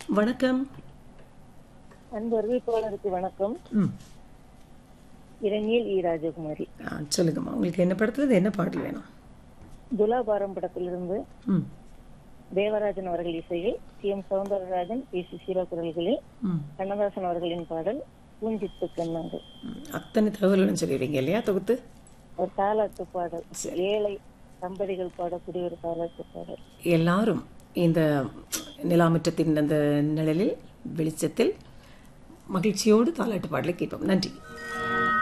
வணக்கம். அன்பு அறிவிப்பாளருக்கு வணக்கம். ம் இரணியல் இ ராஜகுமாரி. சொல்லுங்கம்மா, உங்களுக்கு என்ன படத்துல என்ன பாடல் வேணும்? துலாபாரம் படத்திலிருந்து ம் தேவராஜன் அவர்கள் இசையில், எம் சௌந்தரராஜன், பி.சி. சீரா குரல்களில் ம் கண்ணதாசன் அவர்களின் பாடல் பூஞ்சித்து கண்ணாங்க. அத்தனை தகவல்களும் சொல்லிடுறீங்க இல்லையா தொகுத்து? ஒரு தாலாட்டு பாடல், ஏழை தம்பதிகள் பாடக்கூடிய ஒரு தாலாட்டு பாடல். எல்லாரும் இந்த நிலாமுற்றத்தின் அந்த நிழலில் வெளிச்சத்தில் மகிழ்ச்சியோடு தாலாட்டு பாடலை கேட்போம். நன்றி.